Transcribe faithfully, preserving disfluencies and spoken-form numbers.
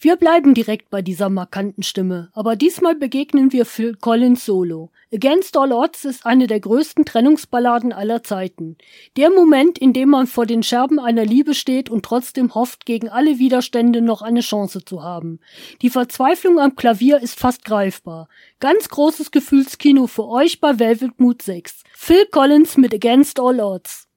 Wir bleiben direkt bei dieser markanten Stimme, aber diesmal begegnen wir Phil Collins solo. Against All Odds ist eine der größten Trennungsballaden aller Zeiten. Der Moment, in dem man vor den Scherben einer Liebe steht und trotzdem hofft, gegen alle Widerstände noch eine Chance zu haben. Die Verzweiflung am Klavier ist fast greifbar. Ganz großes Gefühlskino für euch bei Velvet Mood sechs. Phil Collins mit Against All Odds.